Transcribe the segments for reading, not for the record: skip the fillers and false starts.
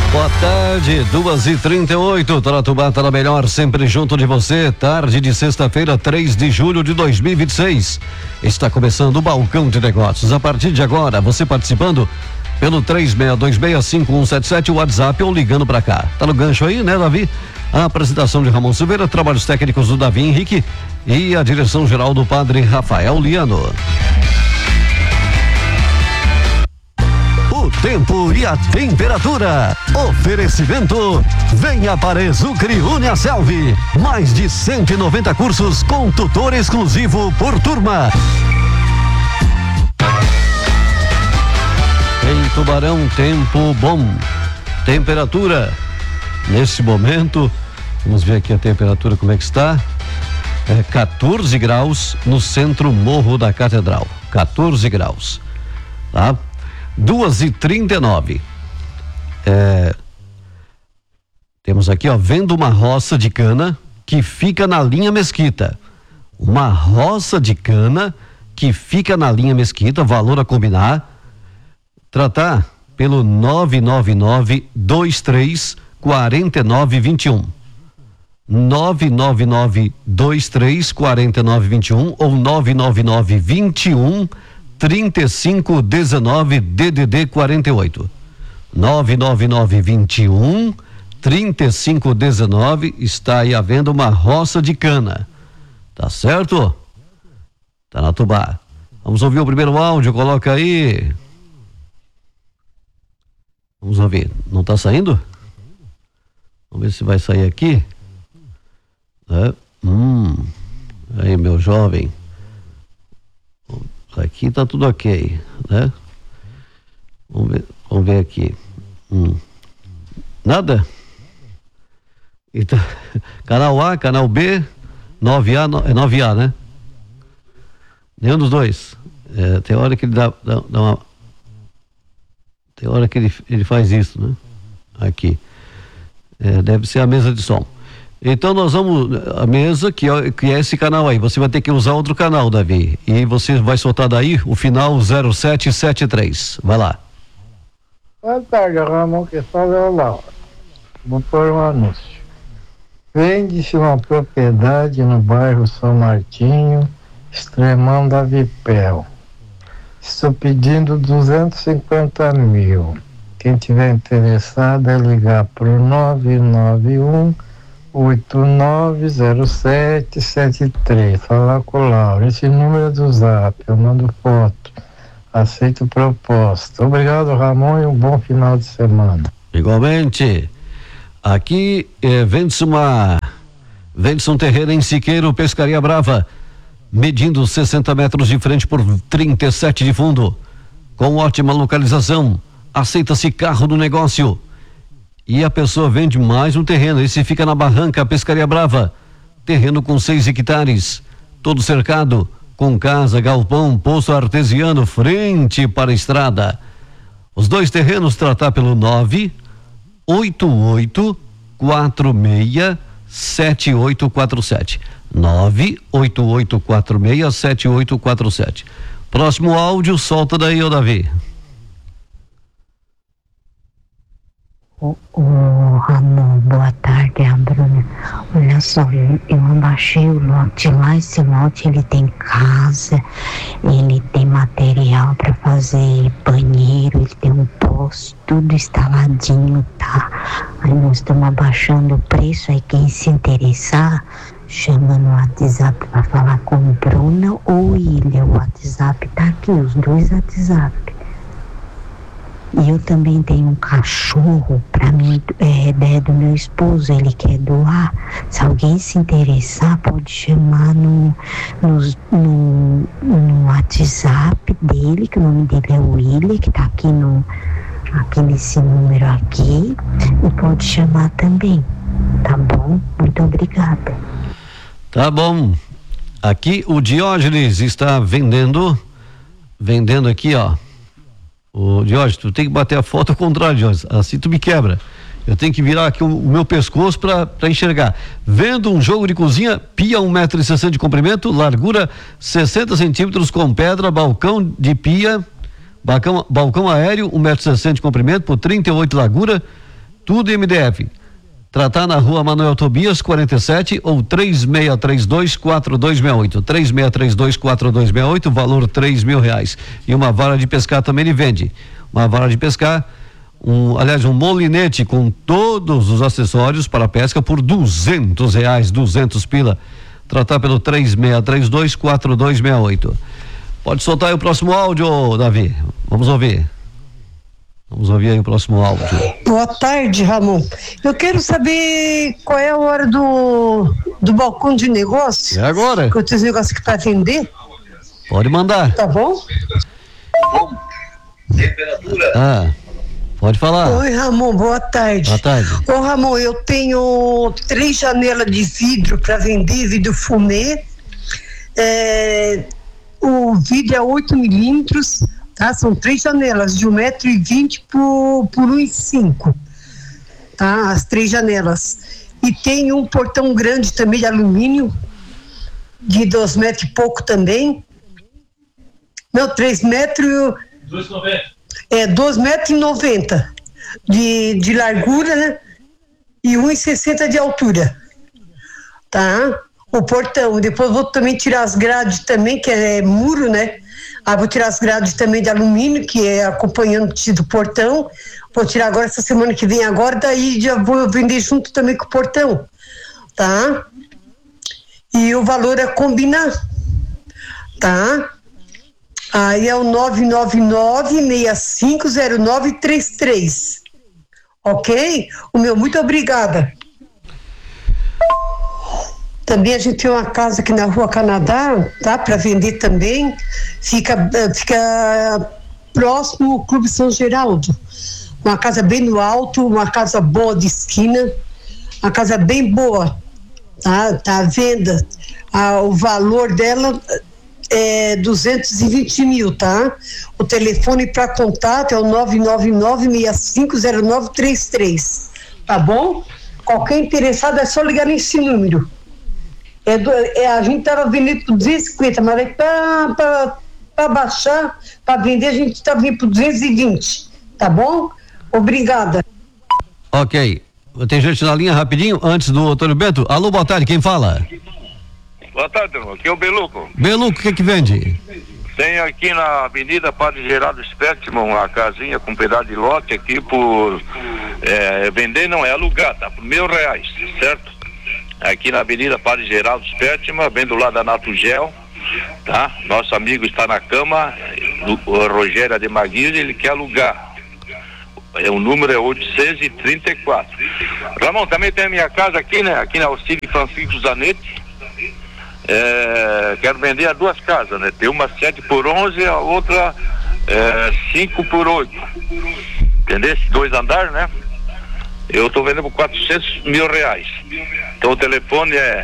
Boa tarde, 2h38, Taratubá tá na melhor, sempre junto de você, tarde de sexta-feira, 3 de julho de 2026. Está começando o Balcão de Negócios. A partir de agora, você participando pelo 36265177, WhatsApp ou ligando para cá. Tá no gancho aí, né, Davi? A apresentação de Ramon Silveira, trabalhos técnicos do Davi Henrique e a direção geral do Padre Rafael Liano. O tempo e a temperatura. Oferecimento. Venha para Exucre Uniaselv. Mais de 190 cursos com tutor exclusivo por turma. Em Tubarão, tempo bom. Temperatura. Nesse momento, vamos ver aqui a temperatura como é que está. 14 graus no centro Morro da Catedral. 14 graus. Tá? 2h39. Temos aqui, ó, vendo uma roça de cana que fica na linha Mesquita. Uma roça de cana que fica na linha Mesquita, valor a combinar. Tratar pelo 999-23-4921. 999-23-4921 ou 999-21-3519 DDD 48. 999-21-3519, está aí havendo uma roça de cana. Tá certo? Tá na Tubá. Vamos ouvir o primeiro áudio, coloca aí. Vamos ouvir. Não tá saindo? Vamos ver se vai sair aqui. Aí, meu jovem. Aqui tá tudo ok, né? Vamos ver aqui. Nada? Então, canal A, canal B, 9A, é 9A, né? Nenhum dos dois. Tem hora que ele dá uma... Tem hora que ele faz isso, né? Aqui. Deve ser a mesa de som. Então nós vamos, a mesa que é esse canal aí, você vai ter que usar outro canal, Davi, e você vai soltar daí o final 0773, vai lá. Boa tarde, Ramon, que fala é o Laura. Vou pôr um anúncio. Vende-se uma propriedade no bairro São Martinho, Extremão da Vipel. Estou pedindo 250 mil. Quem tiver interessado é ligar para o 991-890773. Falar com o Laura. Esse número é do Zap, eu mando foto. Aceito proposta. Obrigado, Ramon, e um bom final de semana. Igualmente. Aqui vende-se um terreno em Siqueiro, Pescaria Brava, medindo 60 metros de frente por 37 de fundo, com ótima localização. Aceita-se carro no negócio. E a pessoa vende mais um terreno. Esse fica na Barranca, Pescaria Brava. Terreno com 6 hectares, todo cercado, com casa, galpão, poço artesiano, frente para a estrada. Os dois terrenos tratar pelo 988467847. 988467847. Próximo áudio, solta daí, ô Davi. Ramon, boa tarde, a Bruna. Olha só, eu abaixei o lote lá, esse lote ele tem casa, ele tem material para fazer banheiro, ele tem um poço, tudo instaladinho, tá? Aí nós estamos abaixando o preço, aí quem se interessar, chama no WhatsApp para falar com Bruna ou Ilha, o WhatsApp tá aqui, os dois WhatsApp. E eu também tenho um cachorro, para mim, ideia do meu esposo, ele quer doar. Se alguém se interessar, pode chamar no WhatsApp dele, que o nome dele é William, que tá aqui nesse número aqui, e pode chamar também, tá bom? Muito obrigada. Tá bom. Aqui o Diógenes está vendendo aqui, ó. Ô Diógenes, tu tem que bater a foto ao contrário, Diógenes, assim tu me quebra. Eu tenho que virar aqui o meu pescoço para enxergar. Vendo um jogo de cozinha, pia 1,60 m de comprimento, largura 60 centímetros com pedra, balcão de pia, balcão aéreo 1,60 m de comprimento por 38 largura, tudo em MDF. Tratar na rua Manuel Tobias 47 ou 3632-4268. 3632-4268, valor R$3.000. E uma vara de pescar também ele vende. Uma vara de pescar, um molinete com todos os acessórios para pesca por R$200, 200 pila. Tratar pelo 3632-4268. Pode soltar aí o próximo áudio, Davi. Vamos ouvir. Vamos ouvir aí o próximo áudio. Boa tarde, Ramon. Eu quero saber qual é a hora do balcão de negócio. É agora? Que eu tenho esse negócio aqui para vender. Pode mandar. Tá bom? Pode falar. Oi, Ramon, boa tarde. Boa tarde. Ô, Ramon, eu tenho 3 janelas de vidro para vender, vidro fumê. O vidro é 8 milímetros. Tá? São 3 janelas de 1,20 m por 1,5 m, tá? As 3 janelas. E tem um portão grande também de alumínio, de 2 metros e pouco também. Não, 3 metros. 2,90 m de largura, né? E 1,60 m de altura. Tá? O portão. Depois vou também tirar as grades também, que é muro, né? Vou tirar as grades também de alumínio, que é acompanhante do portão. Vou tirar agora essa semana que vem agora, daí já vou vender junto também com o portão, tá? E o valor é combinar, tá? Aí é o 999-650933, ok? O meu muito obrigada. Também a gente tem uma casa aqui na Rua Canadá, tá? Para vender também. Fica próximo ao Clube São Geraldo. Uma casa bem no alto, uma casa boa de esquina. Uma casa bem boa, tá? Tá à venda. O valor dela é 220 mil, tá? O telefone para contato é o 999-650933, tá bom? Qualquer interessado é só ligar nesse número. A gente estava vendendo por 250, mas aí para baixar, para vender, a gente está vendendo por 220, tá bom? Obrigada. Ok. Tem gente na linha rapidinho, antes do Antônio Bento. Alô, boa tarde, quem fala? Boa tarde, irmão. Aqui é o Beluco. Beluco, o que vende? Tem aqui na Avenida Padre Geraldo Spetman uma casinha com pedaço de lote aqui por vender, não é alugar, tá? Por R$1.000, certo? Aqui na Avenida Padre Geraldo Spetman, bem do lado da Natugel, tá? Nosso amigo está na cama, o Rogério Ademaguir, ele quer alugar. O número é 834. Ramon, também tem a minha casa aqui, né? Aqui na Alcide Francisco Zanetti. Quero vender as 2 casas, né? Tem uma 7 por 11, a outra 5 por 8. Entendeu? 2 andares, né? Eu estou vendendo por R$400 mil. Então o telefone é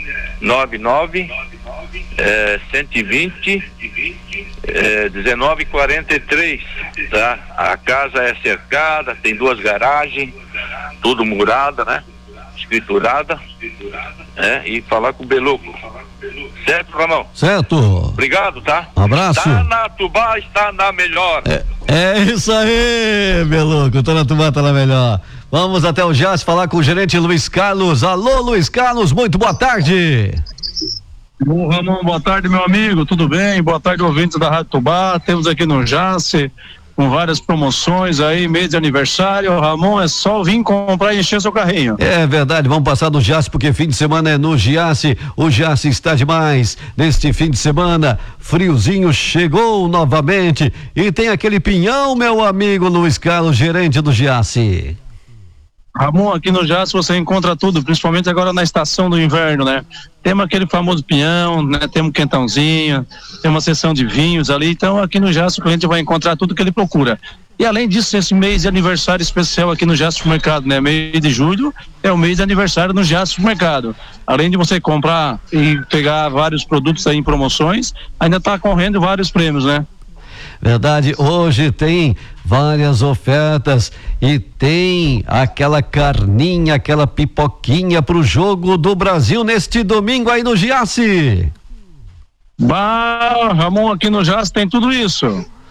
99-120-1943, tá? A casa é cercada, tem 2 garagens, tudo murada, né? Escriturada, e falar com o Beluco. Certo, Ramon? Certo. Obrigado, tá? Um abraço. Tá na Tubá, está na melhor. É isso aí, Beluco. Tá na Tubá, tá na melhor. Vamos até o Jazz falar com o gerente Luiz Carlos. Alô, Luiz Carlos, muito boa tarde. Bom, Ramon, boa tarde, meu amigo, tudo bem? Boa tarde, ouvintes da Rádio Tubá. Temos aqui no Jace com várias promoções aí, mês de aniversário. Ramon, é só vir comprar e encher seu carrinho. É verdade, vamos passar no Jace, porque fim de semana é no Jace. O Jace está demais. Neste fim de semana, friozinho chegou novamente e tem aquele pinhão, meu amigo Luiz Carlos, gerente do Jace. Ramon, aqui no Jace você encontra tudo, principalmente agora na estação do inverno, né? Temos aquele famoso pinhão, né? Temos um quentãozinho, tem uma seção de vinhos ali, então aqui no Jace o cliente vai encontrar tudo que ele procura. E além disso, esse mês de aniversário especial aqui no Jace Supermercado, né? Mês de julho é o mês de aniversário no Jace Supermercado. Além de você comprar e pegar vários produtos aí em promoções, ainda está correndo vários prêmios, né? Verdade, hoje tem várias ofertas e tem aquela carninha, aquela pipoquinha pro jogo do Brasil neste domingo aí no Giasse. Bah, Ramon, aqui no Jace tem tudo isso.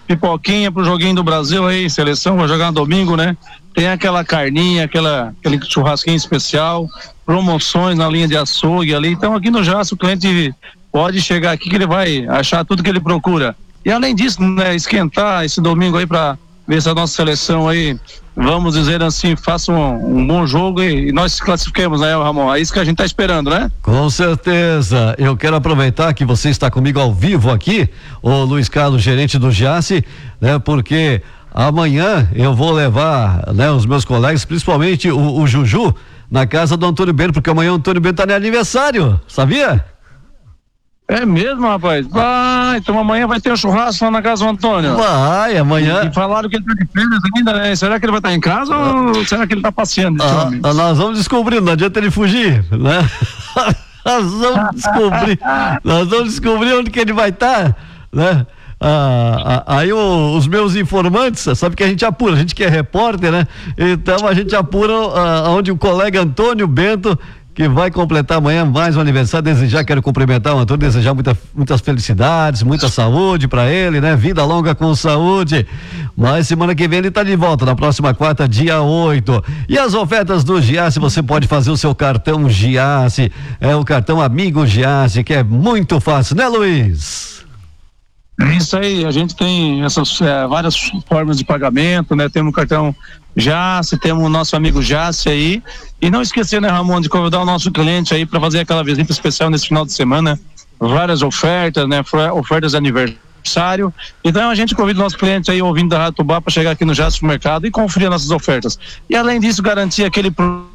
pipoquinha pro joguinho do Brasil aí, seleção, vai jogar no domingo, né? Tem aquela carninha, aquele churrasquinho especial, promoções na linha de açougue ali. Então aqui no Jaço o cliente pode chegar aqui que ele vai achar tudo que ele procura. E além disso, né, esquentar esse domingo aí para ver se a nossa seleção aí, vamos dizer assim, faça um bom jogo e nós se classifiquemos, né, Ramon? É isso que a gente tá esperando, né? Com certeza. Eu quero aproveitar que você está comigo ao vivo aqui, o Luiz Carlos, gerente do Giasse, né? Porque amanhã eu vou levar, né, os meus colegas, principalmente o Juju, na casa do Antônio Bento, porque amanhã o Antônio Bento tá de aniversário, sabia? É mesmo, rapaz? Vai, então amanhã vai ter um churrasco lá na casa do Antônio. Vai, amanhã. E falaram que ele tá de férias ainda, né? Será que ele vai estar em casa ou será que ele tá passeando? Nós vamos descobrir, não adianta ele fugir, né? Nós vamos descobrir onde que ele vai estar, né? Aí os meus informantes, sabe que a gente apura, a gente que é repórter, né? Então a gente apura onde o colega Antônio Bento, que vai completar amanhã mais um aniversário, quero cumprimentar o Antônio, desejar muitas felicidades, muita saúde para ele, né? Vida longa com saúde. Mas semana que vem ele tá de volta, na próxima quarta, dia 8. E as ofertas do Giasse, você pode fazer o seu cartão Giasse, o cartão Amigo Giasse, que é muito fácil, né, Luiz? É isso aí, a gente tem essas várias formas de pagamento, né? Temos o cartão Jace, temos o nosso amigo Jace aí, e não esquecer, né, Ramon, de convidar o nosso cliente aí para fazer aquela visita especial nesse final de semana, várias ofertas, né, ofertas de aniversário. Então a gente convida o nosso cliente aí, ouvindo da Rádio Tubá, para chegar aqui no Jace Supermercado e conferir nossas ofertas. E além disso, garantir aquele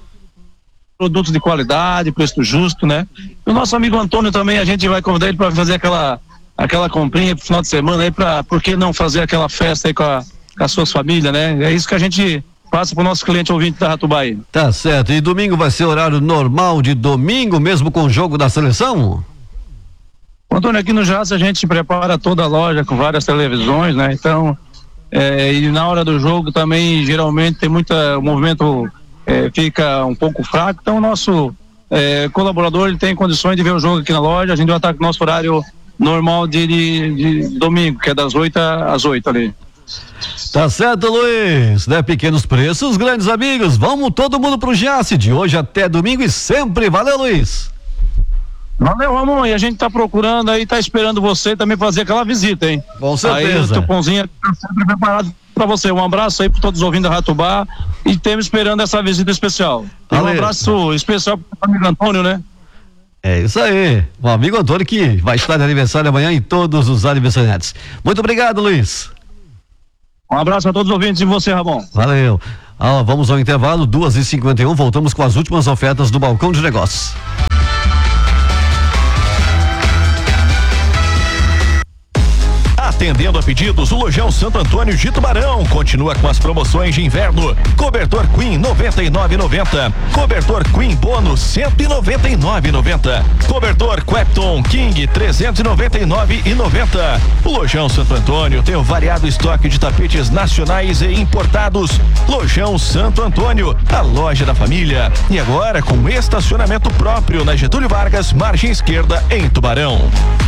produto de qualidade, preço justo, né? E o nosso amigo Antônio também, a gente vai convidar ele para fazer aquela comprinha pro final de semana aí, por que não fazer aquela festa aí com as suas famílias, né? É isso que a gente passa pro nosso cliente ouvinte da Ratubaí. Tá certo. E domingo vai ser horário normal de domingo, mesmo com o jogo da seleção? Antônio, aqui no Jace a gente prepara toda a loja com várias televisões, né? Então, e na hora do jogo também, geralmente tem o movimento fica um pouco fraco, então o nosso colaborador, ele tem condições de ver o jogo aqui na loja. A gente vai estar com o nosso horário normal de domingo, que é das 8 às 8 ali. Tá certo, Luiz, né? Pequenos preços, grandes amigos, vamos todo mundo pro Giasse, de hoje até domingo e sempre, valeu, Luiz. Valeu, Ramon, e a gente tá procurando aí, tá esperando você também fazer aquela visita, hein? Com certeza. Aí o Tupãozinho tá sempre preparado pra você, um abraço aí pra todos ouvindo a Ratubá e temos esperando essa visita especial. E um abraço especial pro amigo Antônio, né? É isso aí, o amigo Antônio que vai estar de aniversário amanhã e todos os aniversariantes. Muito obrigado, Luiz. Um abraço a todos os ouvintes e você, Ramon. Valeu. Vamos ao intervalo, 2h51, voltamos com as últimas ofertas do Balcão de Negócios. Atendendo a pedidos, o Lojão Santo Antônio de Tubarão continua com as promoções de inverno. Cobertor Queen 99,90. Cobertor Queen Bônus 199,90. Cobertor Quepton King 399,90. O Lojão Santo Antônio tem um variado estoque de tapetes nacionais e importados. Lojão Santo Antônio, a loja da família. E agora com estacionamento próprio na Getúlio Vargas, margem esquerda, em Tubarão.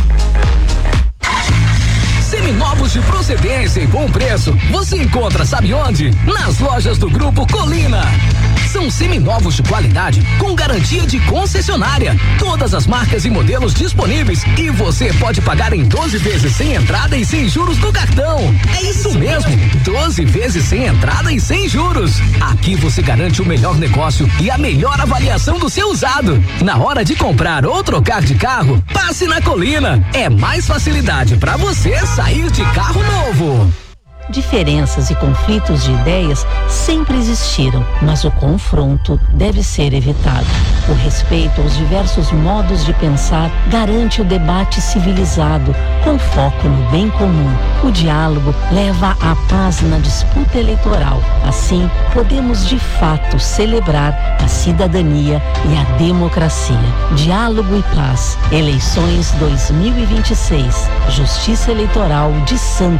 Seminovos de procedência e bom preço, você encontra, sabe onde? Nas lojas do Grupo Colina. São seminovos de qualidade com garantia de concessionária. Todas as marcas e modelos disponíveis e você pode pagar em 12 vezes sem entrada e sem juros no cartão. É isso mesmo, 12 vezes sem entrada e sem juros. Aqui você garante o melhor negócio e a melhor avaliação do seu usado. Na hora de comprar ou trocar de carro, passe na Colina. É mais facilidade para você sair de carro novo. Diferenças e conflitos de ideias sempre existiram, mas o confronto deve ser evitado. O respeito aos diversos modos de pensar garante o debate civilizado, com foco no bem comum. O diálogo leva à paz na disputa eleitoral. Assim, podemos de fato celebrar a cidadania e a democracia. Diálogo e paz. Eleições 2026. Justiça Eleitoral de Santa